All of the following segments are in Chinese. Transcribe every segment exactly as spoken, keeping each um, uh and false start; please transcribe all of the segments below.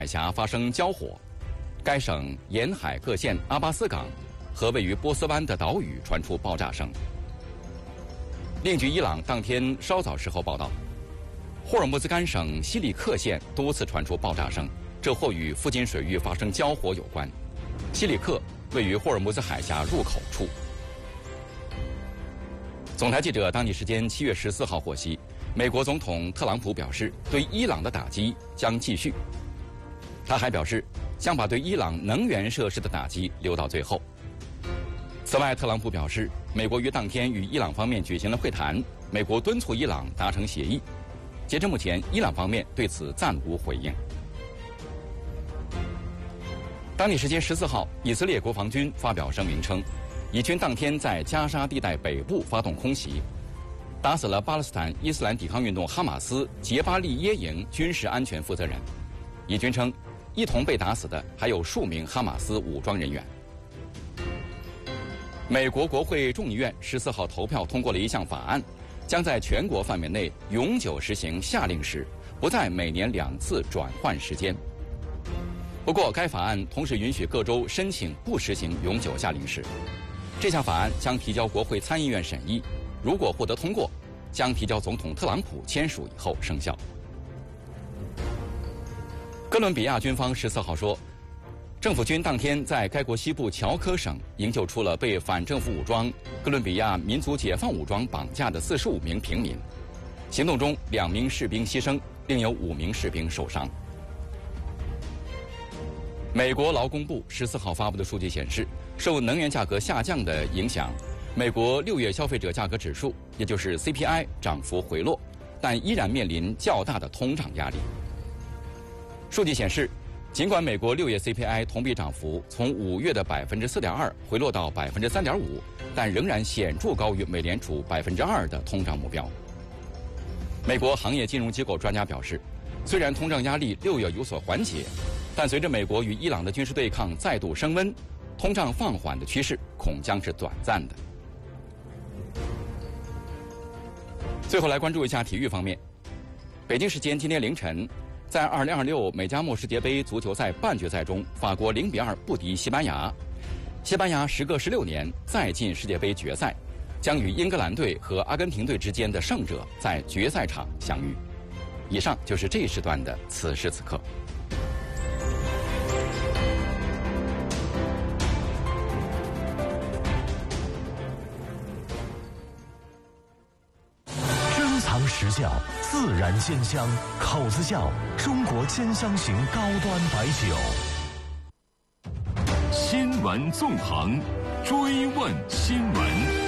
海峡发生交火，该省沿海各县阿巴斯港和位于波斯湾的岛屿传出爆炸声。另据伊朗当天稍早时候报道，霍尔木兹干省西里克县多次传出爆炸声，这或与附近水域发生交火有关。西里克位于霍尔木兹海峡入口处。总台记者当地时间七月十四号获悉，美国总统特朗普表示，对伊朗的打击将继续。他还表示，将把对伊朗能源设施的打击留到最后。此外，特朗普表示，美国于当天与伊朗方面举行了会谈，美国敦促伊朗达成协议。截至目前，伊朗方面对此暂无回应。当地时间十四号，以色列国防军发表声明称，以军当天在加沙地带北部发动空袭，打死了巴勒斯坦伊斯兰抵抗运动哈马斯杰巴利耶营军事安全负责人。以军称，一同被打死的还有数名哈马斯武装人员。美国国会众议院十四号投票通过了一项法案，将在全国范围内永久实行夏令时，不再每年两次转换时间。不过，该法案同时允许各州申请不实行永久夏令时。这项法案将提交国会参议院审议，如果获得通过，将提交总统特朗普签署以后生效。哥伦比亚军方十四号说，政府军当天在该国西部乔科省营救出了被反政府武装哥伦比亚民族解放武装绑架的四十五名平民。行动中，两名士兵牺牲，另有五名士兵受伤。美国劳工部十四号发布的数据显示，受能源价格下降的影响，美国六月消费者价格指数，也就是 C P I 涨幅回落，但依然面临较大的通胀压力。数据显示，尽管美国六月 C P I 同比涨幅从五月的百分之四点二回落到百分之三点五，但仍然显著高于美联储百分之二的通胀目标。美国行业金融机构专家表示，虽然通胀压力六月有所缓解，但随着美国与伊朗的军事对抗再度升温，通胀放缓的趋势恐将是短暂的。最后来关注一下体育方面，北京时间今天凌晨，在二零二六美加墨世界杯足球赛半决赛中，法国零比二不敌西班牙。西班牙时隔十六年再进世界杯决赛，将与英格兰队和阿根廷队之间的胜者在决赛场相遇。以上就是这一时段的此时此刻。 珍藏实窖，自然鲜香，口子窖，中国鲜香型高端白酒。 新闻纵横，追问新闻。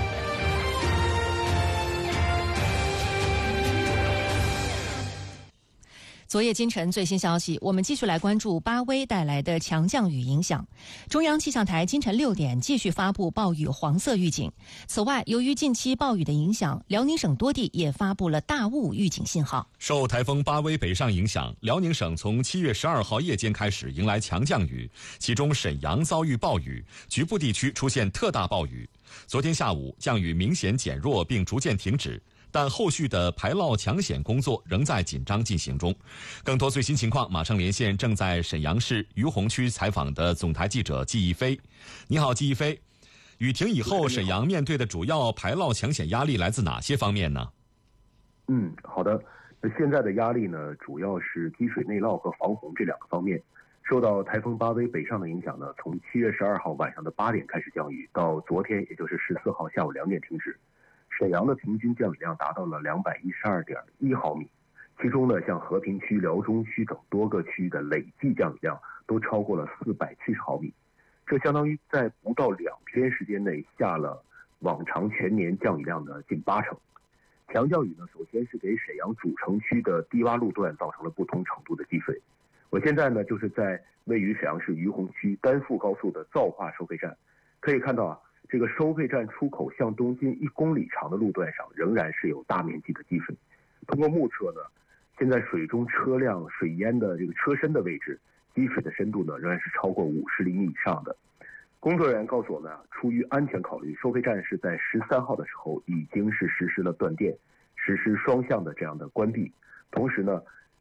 昨夜今晨最新消息，我们继续来关注巴威带来的强降雨影响。中央气象台今晨六点继续发布暴雨黄色预警。此外，由于近期暴雨的影响，辽宁省多地也发布了大雾预警信号。 受台风巴威北上影响，辽宁省从七月十二号夜间开始迎来强降雨，其中沈阳遭遇暴雨，局部地区出现特大暴雨。昨天下午降雨明显减弱并逐渐停止，但后续的排涝抢险工作仍在紧张进行中。更多最新情况，马上连线正在沈阳市于洪区采访的总台记者季一飞。你好，季一飞。雨停以后，沈阳面对的主要排涝抢险压力来自哪些方面呢？ 嗯，好的。现在的压力呢，主要是积水内涝和防洪这两个方面。受到台风巴威北上的影响呢，从七月十二号晚上的八点开始降雨，到昨天也就是十四号下午两点停止。沈阳的平均降雨量达到了两百一十二点一毫米，其中呢，像和平区、辽中区等多个区的累计降雨量都超过了四百七十毫米，这相当于在不到两天时间内下了往常全年降雨量的近八成。强降雨呢，首先是给沈阳主城区的低洼路段造成了不同程度的积水。我现在呢，就是在位于沈阳市于洪区丹阜高速的造化收费站，可以看到啊，这个收费站出口向东近一公里长的路段上仍然是有大面积的积水。通过目测呢，现在水中车辆水淹的这个车身的位置，积水的深度呢仍然是超过五十厘米以上的。工作人员告诉我们啊，出于安全考虑，收费站是在十三号的时候已经是实施了断电，实施双向的这样的关闭。同时呢，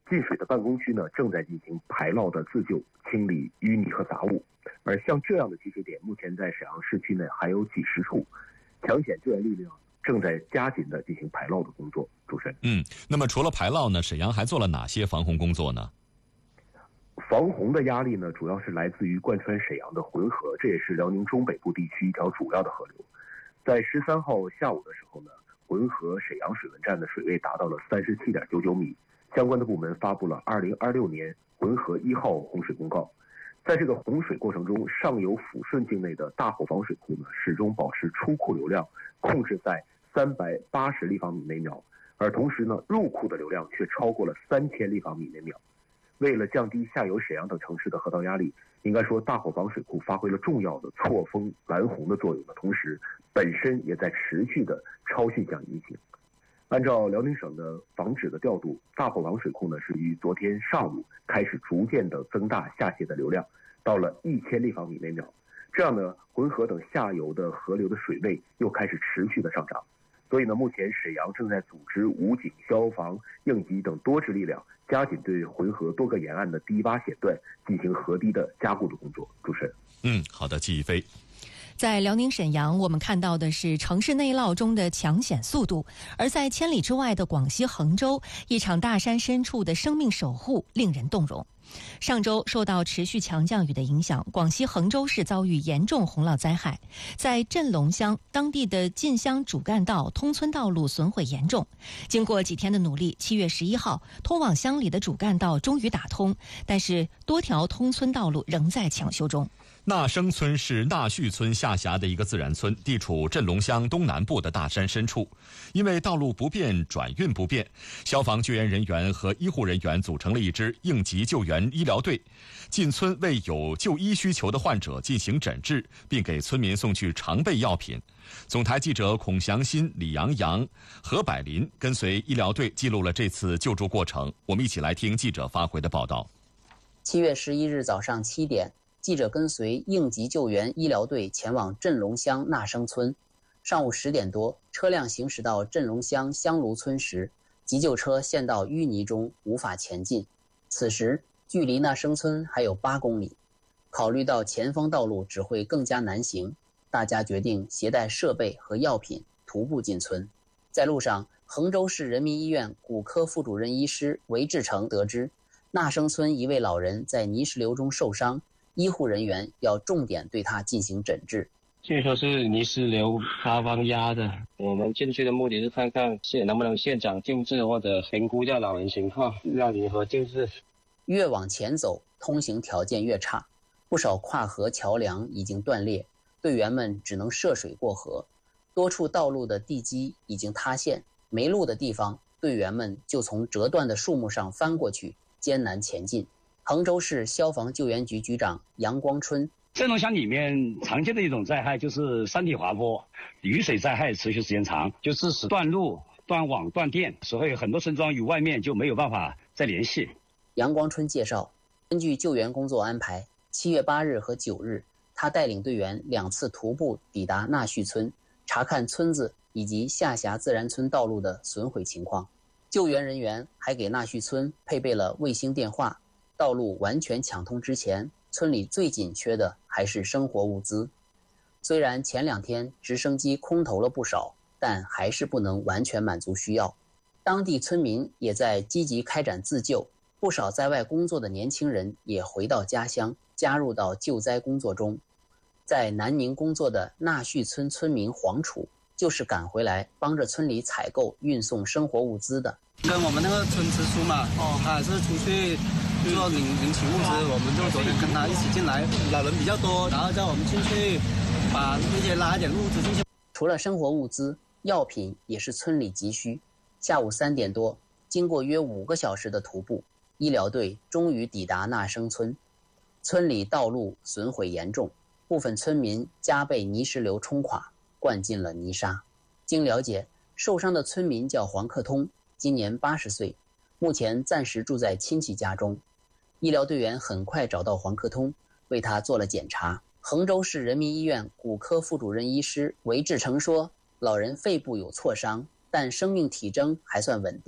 进水的办公区呢正在进行排涝的自救，清理淤泥和杂物。而像这样的集水点，目前在沈阳市区内还有几十处，抢险救援力量正在加紧的进行排涝的工作。主持人， 嗯，那么除了排涝呢，沈阳还做了哪些防洪工作呢？ 防洪的压力呢，主要是来自于贯穿沈阳的浑河，这也是辽宁中北部地区一条主要的河流。在十三号下午的时候呢，浑河沈阳水文站的水位达到了三十七点九九米，相关的部门发布了二零二六年浑河一号洪水公告。在这个洪水过程中，上游抚顺境内的大后方水库呢，始终保持出库流量控制在三百八十立方米每秒，而同时呢，入库的流量却超过了三千立方米每秒。为了降低下游沈阳等城市的河道压力，应该说大后方水库发挥了重要的错峰拦洪的作用的同时，本身也在持续的超汛降运行。按照辽宁省的防止的调度，大后方水库呢是于昨天上午开始逐渐的增大下泄的流量，到了一千立方米每秒。这样呢，浑河等下游的河流的水位又开始持续的上涨。所以呢，目前沈阳正在组织武警、消防、应急等多支力量，加紧对浑河多个沿岸的堤坝险段进行河堤的加固的工作。主持人， 嗯，好的，季一飞。 在辽宁沈阳，我们看到的是城市内涝中的抢险速度；而在千里之外的广西衡州，一场大山深处的生命守护令人动容。上周受到持续强降雨的影响，广西衡州市遭遇严重洪涝灾害，在镇龙乡当地的进乡主干道、通村道路损毁严重。经过几天的努力，七月十一号，通往乡里的主干道终于打通，但是多条通村道路仍在抢修中。 纳生村是纳旭村下辖的一个自然村，地处镇龙乡东南部的大山深处。因为道路不便、转运不便，消防救援人员和医护人员组成了一支应急救援医疗队，进村为有就医需求的患者进行诊治，并给村民送去常备药品。总台记者孔祥新、李阳阳、何百林跟随医疗队记录了这次救助过程。我们一起来听记者发回的报道。 七月十一日早上七点，记者跟随应急救援医疗队前往镇龙乡纳生村。上午十点多，车辆行驶到镇龙乡香炉村时，急救车陷到淤泥中，无法前进。此时距离纳生村还有八公里，考虑到前方道路只会更加难行，大家决定携带设备和药品徒步进村。在路上，衡州市人民医院骨科副主任医师韦志成得知，纳生村一位老人在泥石流中受伤，医护人员要重点对他进行诊治。 据说是泥石流塌方压的，我们进去的目的是看看现能不能现场救治或者评估一下老人情况，让如何救治。 越往前走，通行条件越差，不少跨河桥梁已经断裂，队员们只能涉水过河，多处道路的地基已经塌陷，没路的地方，队员们就从折断的树木上翻过去，艰难前进。衡州市消防救援局局长杨光春， 镇龙乡里面常见的一种灾害就是山体滑坡，雨水灾害持续时间长，就致使断路、断网、断电，所以很多村庄与外面就没有办法再联系。 杨光春介绍，根据救援工作安排，七月八日和九日，他带领队员两次徒步抵达纳旭村，查看村子以及下辖自然村道路的损毁情况。救援人员还给纳旭村配备了卫星电话。道路完全抢通之前，村里最紧缺的还是生活物资。虽然前两天直升机空投了不少，但还是不能完全满足需要。当地村民也在积极开展自救，不少在外工作的年轻人也回到家乡，加入到救灾工作中。在南宁工作的纳旭村村民黄楚，就是赶回来帮着村里采购运送生活物资的。 跟我们那个村支书嘛，哦，他还是出去做领领取物资，我们就昨天跟他一起进来，老人比较多，然后叫我们进去把那些拉一点物资进去。 除了生活物资，药品也是村里急需。下午三点多，经过约五个小时的徒步，医疗队终于抵达纳生村。村里道路损毁严重，部分村民家被泥石流冲垮，灌进了泥沙。经了解，受伤的村民叫黄克通，今年八十岁，目前暂时住在亲戚家中。医疗队员很快找到黄克通，为他做了检查。衡州市人民医院骨科副主任医师韦志成说，老人肺部有挫伤，但生命体征还算稳定，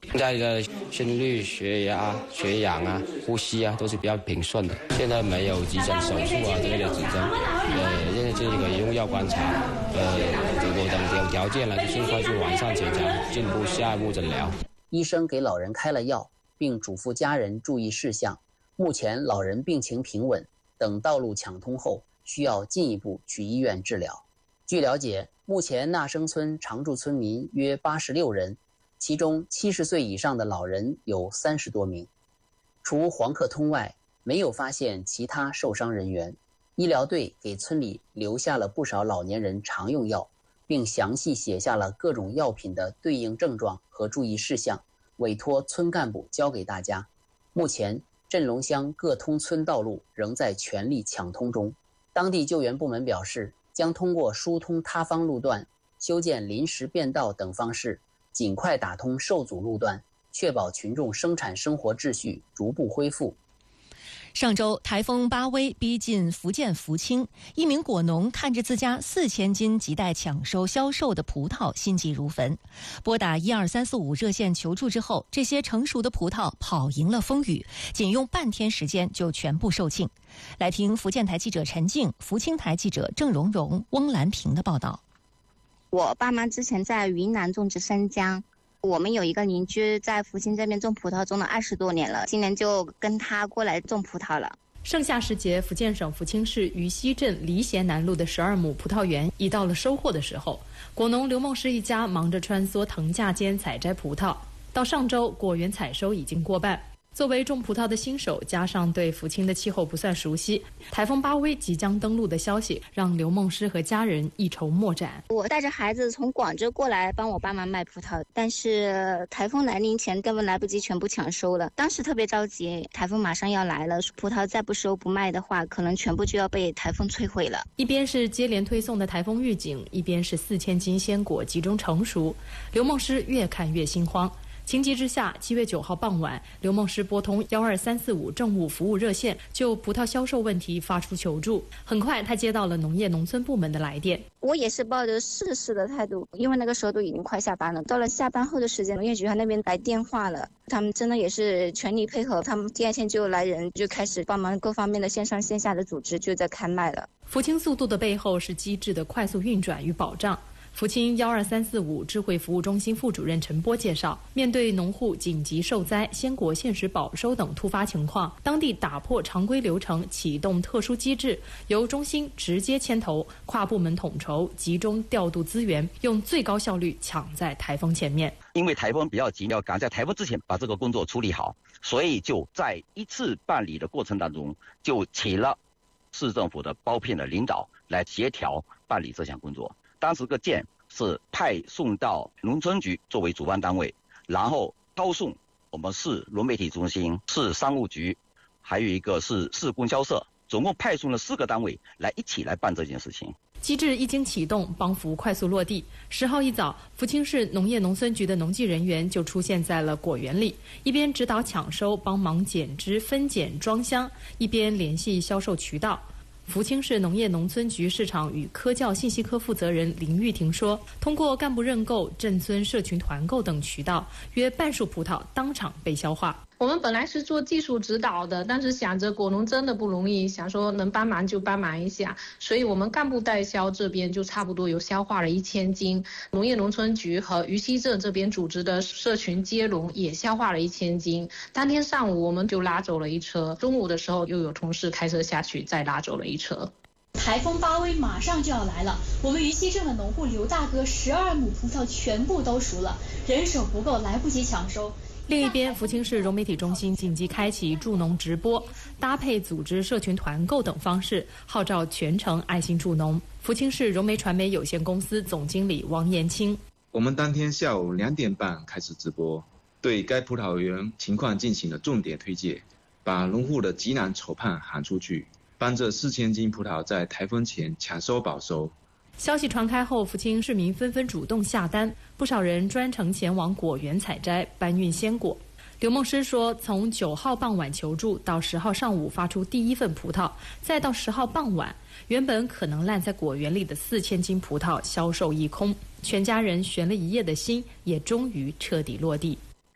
现在的心率、血压、血氧啊、呼吸啊都是比较平顺的。现在没有急诊手术啊这类的指征，呃，现在这个用药观察，呃，我等有条件了，就尽快去完善检查，进步下一步诊疗。 医生给老人开了药，并嘱咐家人注意事项。目前老人病情平稳，等道路抢通后，需要进一步去医院治疗。据了解，目前纳生村常住村民约八十六人。其中七十岁以上的老人有三十多名，除黄克通外，没有发现其他受伤人员。医疗队给村里留下了不少老年人常用药，并详细写下了各种药品的对应症状和注意事项，委托村干部交给大家。目前，镇龙乡各通村道路仍在全力抢通中。当地救援部门表示，将通过疏通他方路段、修建临时便道等方式，尽快打通受阻路段，确保群众生产生活秩序逐步恢复。 上周台风巴威逼近福建福清，一名果农看着自家四千斤亟待抢收销售的葡萄，心急如焚。拨打一二三四五热线求助之后，这些成熟的葡萄跑赢了风雨，仅用半天时间就全部售罄。来听福建台记者陈静、福清台记者郑荣荣、翁兰平的报道。 我爸妈之前在云南种植生姜，我们有一个邻居在福清这边种葡萄种了二十多年了，今年就跟他过来种葡萄了。 盛夏时节，福建省福清市渝西镇离贤南路的十二亩葡萄园已到了收获的时候。果农刘梦诗一家忙着穿梭藤架间采摘葡萄，到上周果园采收已经过半。作为种葡萄的新手，加上对福清的气候不算熟悉，台风巴威即将登陆的消息让刘梦诗和家人一筹莫展。 我带着孩子从广州过来帮我爸妈卖葡萄，但是台风来临前根本来不及全部抢收了。当时特别着急，台风马上要来了，葡萄再不收不卖的话，可能全部就要被台风摧毁了。 一边是接连推送的台风预警，一边是四千斤鲜果集中成熟，刘梦诗越看越心慌。情急之下，七月九号傍晚，刘梦诗拨通幺二三四五政务服务热线，就葡萄销售问题发出求助。很快，他接到了农业农村部门的来电。 我也是抱着试试的态度，因为那个时候都已经快下班了。到了下班后的时间，农业局他那边来电话了，他们真的也是全力配合，他们第二天就来人，就开始帮忙各方面的线上线下的组织，就在开卖了。 福清速度的背后是机制的快速运转与保障。福清幺二三四五智慧服务中心副主任陈波介绍，面对农户紧急受灾、鲜果限时保收等突发情况，当地打破常规流程，启动特殊机制，由中心直接牵头，跨部门统筹，集中调度资源，用最高效率抢在台风前面。 因为台风比较急，要赶在台风之前把这个工作处理好，所以就在一次办理的过程当中，就请了市政府的包片的领导来协调办理这项工作。当时个件是派送到农村局作为主办单位，然后抄送我们市农媒体中心、市商务局，还有一个是市供销社，总共派送了四个单位来一起来办这件事情。 机制一经启动，帮扶快速落地。十号一早，福清市农业农村局的农技人员就出现在了果园里，一边指导抢收、帮忙剪枝、分拣、装箱，一边联系销售渠道。福清市农业农村局市场与科教信息科负责人林玉婷说，通过干部认购、镇村社群团购等渠道，约半数葡萄当场被消化。 我们本来是做技术指导的，但是想着果农真的不容易，想说能帮忙就帮忙一下，所以我们干部代销这边就差不多有消化了一千斤，农业农村局和渝西镇这边组织的社群接龙也消化了一千斤。当天上午我们就拉走了一车，中午的时候又有同事开车下去再拉走了一车。 台风巴威马上就要来了，我们渝西镇的农户刘大哥十二亩葡萄全部都熟了，人手不够，来不及抢收。 另一边，福清市融媒体中心紧急开启助农直播，搭配组织社群团购等方式，号召全城爱心助农。福清市融媒传媒有限公司总经理王延清： 我们当天下午两点半开始直播，对该葡萄园情况进行了重点推介，把农户的急难愁盼喊出去，帮这四千斤葡萄在台风前抢收保收。 消息传开后，福清市民纷纷主动下单，不少人专程前往果园采摘，搬运鲜果。刘梦诗说，从九号傍晚求助到十号上午发出第一份葡萄，再到十号傍晚，原本可能烂在果园里的四千斤葡萄销售一空，全家人悬了一夜的心也终于彻底落地。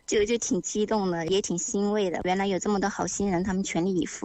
就就挺激动的，也挺欣慰的。原来有这么多好心人，他们全力以赴。